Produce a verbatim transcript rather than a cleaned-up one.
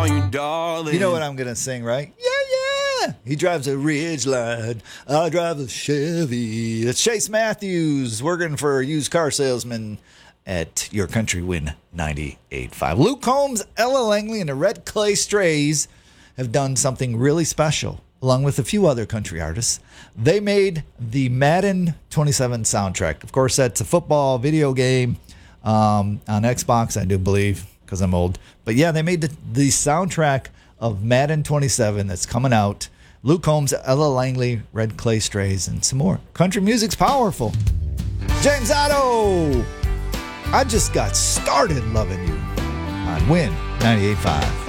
you, darling. You know what I'm going to sing, right? Yeah, yeah. He drives a Ridgeline. I drive a Chevy. It's Chase Matthews working for a used car salesman at Your Country Win ninety-eight point five. Luke Combs, Ella Langley, and the Red Clay Strays have done something really special, along with a few other country artists. They made the Madden twenty-seven soundtrack. Of course, that's a football video game um, on Xbox, I do believe, because I'm old. But yeah, they made the, the soundtrack of Madden twenty-seven that's coming out. Luke Combs, Ella Langley, Red Clay Strays, and some more. Country music's powerful. James Otto! I just got started loving you on Win ninety-eight point five.